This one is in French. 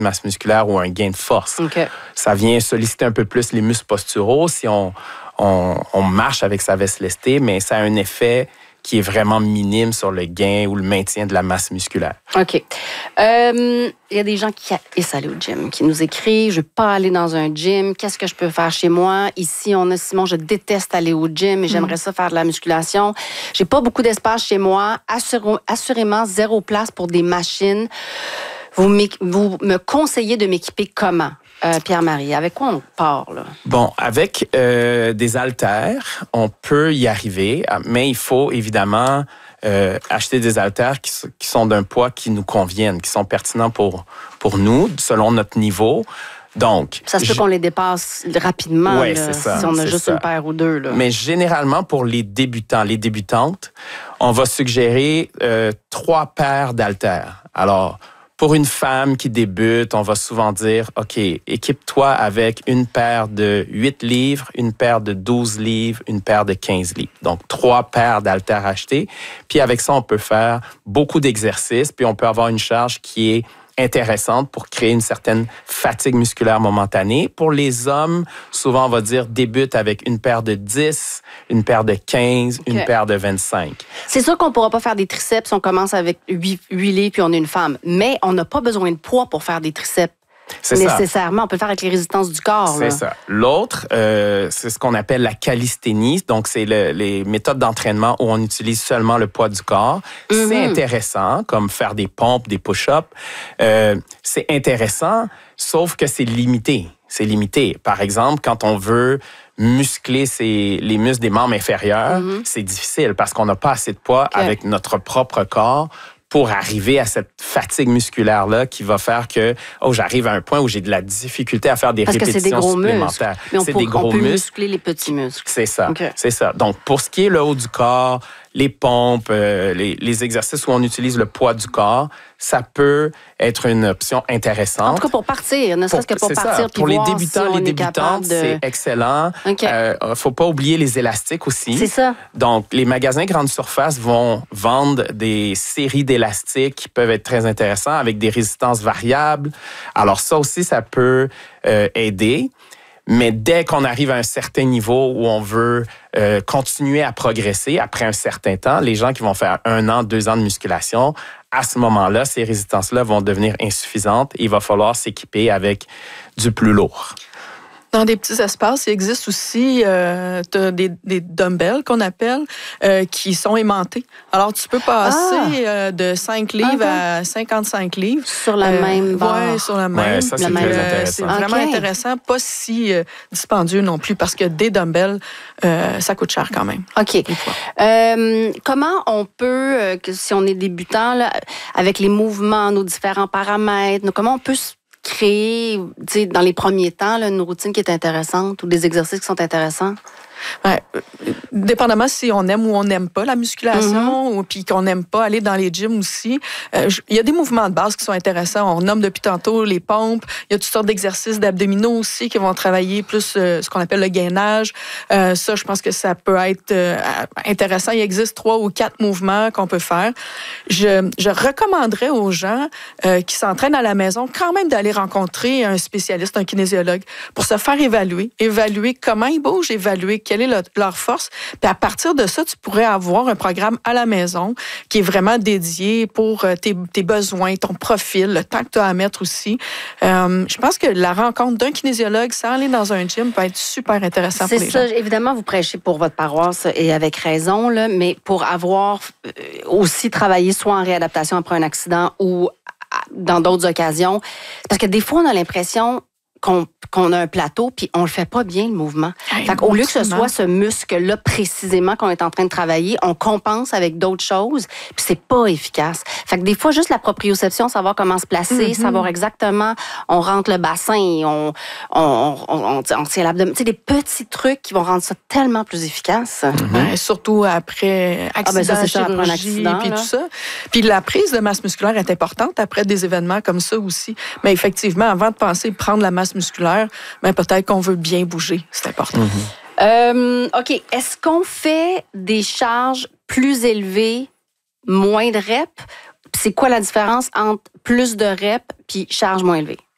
masse musculaire ou un gain de force. Okay. Ça vient solliciter un peu plus les muscles posturaux si on marche avec sa veste lestée, mais ça a un effet qui est vraiment minime sur le gain ou le maintien de la masse musculaire. OK. Il y a des gens qui haïssent aller au gym, qui nous écrivent, je ne veux pas aller dans un gym, qu'est-ce que je peux faire chez moi? Ici, on a Simon, je déteste aller au gym et j'aimerais ça faire de la musculation. J'ai pas beaucoup d'espace chez moi, assurément zéro place pour des machines. Vous me conseillez de m'équiper comment? Pierre-Marie, avec quoi on part, là? Bon, avec des haltères, on peut y arriver, mais il faut évidemment acheter des haltères qui sont d'un poids qui nous conviennent, qui sont pertinents pour nous, selon notre niveau. Donc, ça se peut qu'on les dépasse rapidement, ouais, là, c'est ça, si on a c'est juste ça. une paire ou deux. Là. Mais généralement, pour les débutants, les débutantes, on va suggérer 3 paires d'haltères. Alors, pour une femme qui débute, on va souvent dire, OK, équipe-toi avec une paire de 8 livres, une paire de 12 livres, une paire de 15 livres. Donc, 3 paires d'haltères achetées. Puis avec ça, on peut faire beaucoup d'exercices, puis on peut avoir une charge qui est intéressante pour créer une certaine fatigue musculaire momentanée. Pour les hommes, souvent, on va dire débute avec une paire de 10, une paire de 15, une paire de 25. C'est sûr qu'on ne pourra pas faire des triceps, on commence avec 8 livres puis on est une femme. Mais on n'a pas besoin de poids pour faire des triceps. C'est nécessairement. Ça. On peut le faire avec les résistances du corps. C'est ça. L'autre, c'est ce qu'on appelle la calisthénie. Donc, c'est les méthodes d'entraînement où on utilise seulement le poids du corps. Mm-hmm. C'est intéressant, comme faire des pompes, des push-ups. C'est intéressant, sauf que c'est limité. C'est limité. Par exemple, quand on veut muscler les muscles des membres inférieurs, c'est difficile parce qu'on n'a pas assez de poids avec notre propre corps pour arriver à cette fatigue musculaire-là qui va faire que j'arrive à un point où j'ai de la difficulté à faire des répétitions supplémentaires. Mais on peut muscler les petits muscles. C'est ça, c'est ça. Donc, pour ce qui est le haut du corps, les pompes, les exercices où on utilise le poids du corps, ça peut être une option intéressante. En tout cas, pour partir, ne serait-ce que pour partir. Pour les débutants, les débutantes, c'est excellent. Faut pas oublier les élastiques aussi. C'est ça. Donc, les magasins grande surface vont vendre des séries d'élastiques qui peuvent être très intéressants avec des résistances variables. Alors, ça aussi, ça peut aider. Mais dès qu'on arrive à un certain niveau où on veut continuer à progresser après un certain temps, les gens qui vont faire 1 an, 2 ans de musculation, à ce moment-là, ces résistances-là vont devenir insuffisantes et il va falloir s'équiper avec du plus lourd. Dans des petits espaces, il existe aussi des dumbbells qu'on appelle qui sont aimantés. Alors, tu peux passer de 5 livres à 55 livres. Sur la même barre. Oui, sur la même. Ouais, ça, c'est très intéressant. C'est vraiment intéressant, pas si dispendieux non plus, parce que des dumbbells, ça coûte cher quand même. OK. Comment on peut, si on est débutant, là, avec les mouvements, nos différents paramètres, comment on peut créer, dans les premiers temps, là, une routine qui est intéressante ou des exercices qui sont intéressants? Ouais, dépendamment si on aime ou on n'aime pas la musculation ou puis qu'on n'aime pas aller dans les gyms aussi. Il y a des mouvements de base qui sont intéressants. On nomme depuis tantôt les pompes. Il y a toutes sortes d'exercices d'abdominaux aussi qui vont travailler plus ce qu'on appelle le gainage. Ça, je pense que ça peut être intéressant. Il existe 3 ou 4 mouvements qu'on peut faire. Je recommanderais aux gens qui s'entraînent à la maison quand même d'aller rencontrer un spécialiste, un kinésiologue, pour se faire évaluer comment ils bougent, évaluer quelle est leur force. Puis à partir de ça, tu pourrais avoir un programme à la maison qui est vraiment dédié pour tes besoins, ton profil, le temps que tu as à mettre aussi. Je pense que la rencontre d'un kinésiologue sans aller dans un gym peut être super intéressant pour les gens. C'est ça. Évidemment, vous prêchez pour votre paroisse et avec raison, là, mais pour avoir aussi travaillé soit en réadaptation après un accident ou dans d'autres occasions, parce que des fois, on a l'impression qu'on a un plateau, puis on le fait pas bien, le mouvement. Au lieu que ce soit ce muscle-là précisément qu'on est en train de travailler, on compense avec d'autres choses, puis c'est pas efficace. Fait que des fois, juste la proprioception, savoir comment se placer, savoir exactement, on rentre le bassin, on tient l'abdomen. Tu sais, des petits trucs qui vont rendre ça tellement plus efficace. Surtout après accident, chirurgie, puis tout ça. Puis la prise de masse musculaire est importante après des événements comme ça aussi. Mais effectivement, avant de penser prendre la masse musculaire, mais peut-être qu'on veut bien bouger. C'est important. OK. Est-ce qu'on fait des charges plus élevées, moins de reps? C'est quoi la différence entre plus de reps puis charge moins élevée?